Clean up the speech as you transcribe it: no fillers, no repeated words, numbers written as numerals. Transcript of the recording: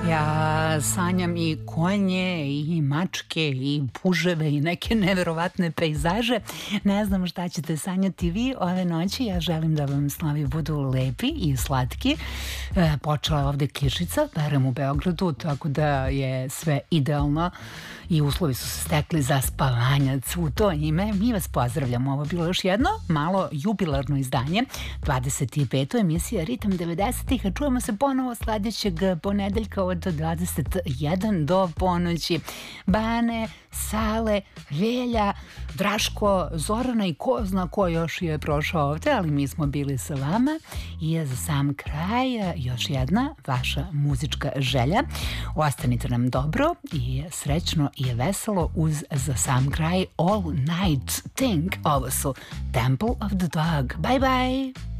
Ja sanjam i konje i mačke i puževe i neke neverovatne pejzaže. Ne znam šta ćete sanjati vi ove noći. Ja želim da vam snovi budu lepi i slatki. Počela je ovde kišica, barem u Beogradu, tako da je sve idealno i uslovi su se stekli za spavanjac. U to ime mi vas pozdravljamo. Ovo je bilo još jedno malo jubilarno izdanje, 25. emisija Ritam 90-ih, a čujemo se ponovo sledećeg ponedeljka od 21 do ponoći. Bane, Sale, Velja, Draško, Zorana i ko zna ko još je prošao ovde, ali mi smo bili sa vama i za sam kraj još jedna vaša muzička želja. Ostanite nam dobro i srećno i veselo uz za sam kraj All Night Thing. Ovo su Temple of the Dog. Bye bye!